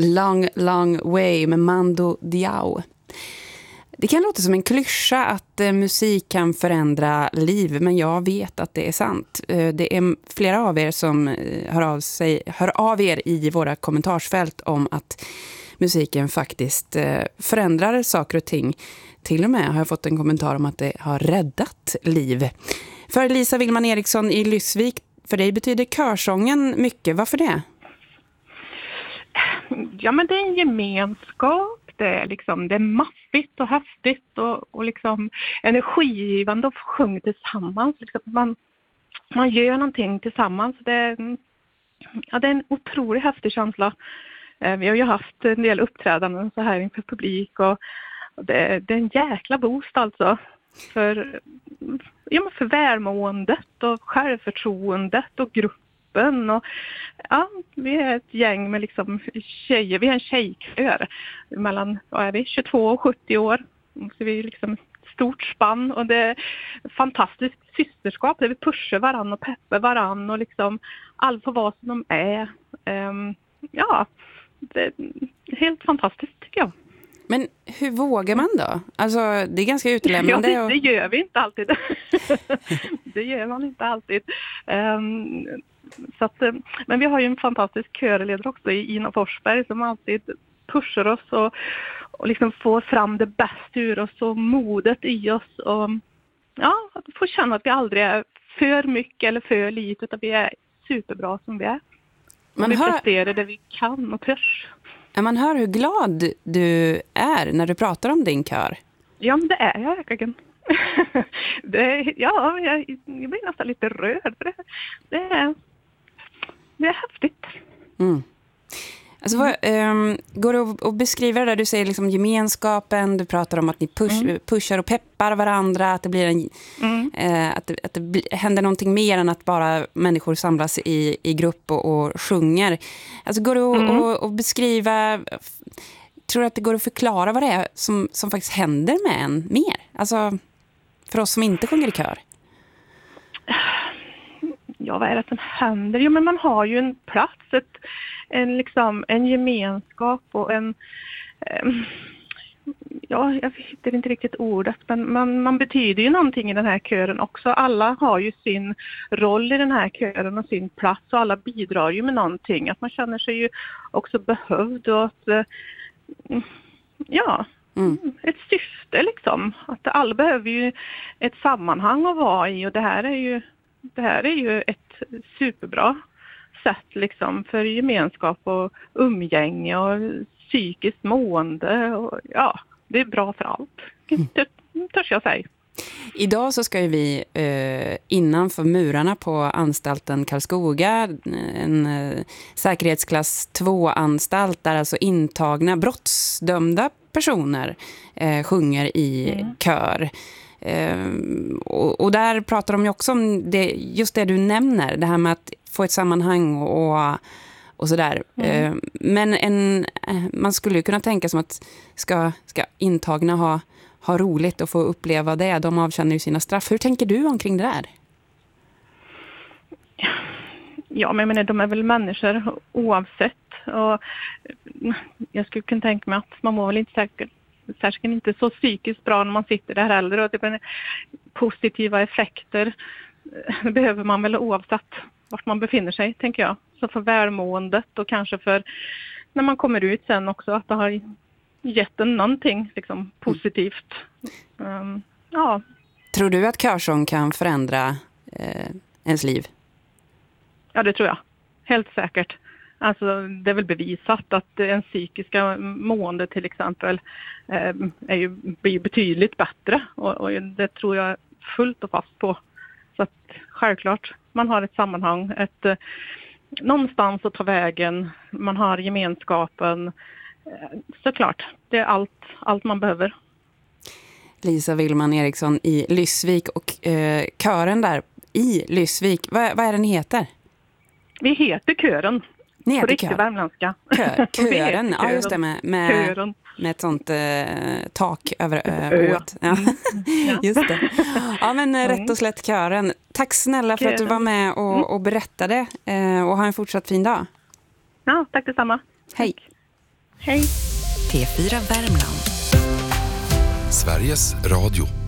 Long, long way med Mando Diao. Det kan låta som en klyscha att musik kan förändra liv, men jag vet att det är sant. Det är flera av er som hör av er i våra kommentarsfält om att musiken faktiskt förändrar saker och ting. Till och med har jag fått en kommentar om att det har räddat liv. För Lisa Willman Eriksson i Lysvik, för dig betyder körsången mycket. Varför det? Ja, men det är en gemenskap. Det är maffigt och häftigt och liksom energigivande att sjunga tillsammans. Liksom man gör någonting tillsammans. Det är en otroligt häftig känsla. Vi har ju haft en del uppträdanden så här inför publik och det är en jäkla boost alltså för välmåendet och självförtroendet och gruppen. Och vi är ett gäng med liksom tjejer, vi är en tjejkör mellan 22 och 70 år. Så vi är liksom stort spann och det är fantastiskt systerskap där vi pushar varann och peppar varann och liksom alla får vara som de är. Det är helt fantastiskt tycker jag. Men hur vågar man då? Alltså det är ganska utelämnande. Ja, det gör vi inte alltid. Det gör man inte alltid. Men vi har ju en fantastisk körledare också i Ina Forsberg som alltid pushar oss och liksom får fram det bästa ur oss och modet i oss. Och att få känna att vi aldrig är för mycket eller för lite utan vi är superbra som vi är. Vi presterar det vi kan och törs. Man hör hur glad du är när du pratar om din kör. Ja, men det är jag verkligen. Jag blir nästan lite rörd för det är häftigt. Mm. Alltså, går det att beskriva det där? Du säger liksom gemenskapen, du pratar om att ni pushar och peppar varandra, att det blir att det händer någonting mer än att bara människor samlas i grupp och sjunger. Alltså, går det att beskriva, tror du att det går att förklara vad det är som faktiskt händer med en mer? Alltså, för oss som inte sjunger i kör. Ja, vad är det som händer? Jo, men man har ju en plats, en gemenskap och jag hittar inte riktigt ordet, men man betyder ju någonting i den här kören också. Alla har ju sin roll i den här kören och sin plats och alla bidrar ju med någonting. Att man känner sig ju också behövd och att ett syfte liksom. Att alla behöver ju ett sammanhang att vara i och det här är ju ett superbra sätt liksom för gemenskap och umgänge och psykiskt mående och det är bra för allt. Det törs jag säga. Idag så ska ju vi innanför murarna på anstalten Karlskoga, en säkerhetsklass 2-anstalt där alltså intagna brottsdömda personer sjunger i kör. Och där pratar de ju också om just det du nämner, det här med att få ett sammanhang och sådär. Men man skulle ju kunna tänka som att ska intagna ha roligt och få uppleva det. De avkänner ju sina straff. Hur tänker du omkring det där? Ja, men de är väl människor oavsett. Och jag skulle kunna tänka mig att man mår väl inte särskilt inte så psykiskt bra när man sitter där heller. Och det blir positiva effekter. Det behöver man väl oavsett vart man befinner sig, tänker jag. Så för välmåendet och kanske för när man kommer ut sen också att det har gett en någonting liksom, positivt. Tror du att körsång kan förändra ens liv? Ja, det tror jag. Helt säkert. Alltså, det är väl bevisat att en psykiska mående till exempel blir betydligt bättre. Och det tror jag fullt och fast på. Så att självklart, man har ett sammanhang, någonstans att ta vägen, man har gemenskapen. Såklart, det är allt man behöver. Lisa Willman Eriksson i Lysvik och kören där i Lysvik. Vad är det ni heter? Vi heter kören. Ni heter på riktigt värmländska. Kören, ja just det med ett sånt tak över åt. Ja. Just det. Ja men rätt och slätt kören. Tack snälla för att du var med och berättade och ha en fortsatt fin dag. Ja, tack detsamma. Hej. Tack. Hej. P4 Värmland. Sveriges Radio.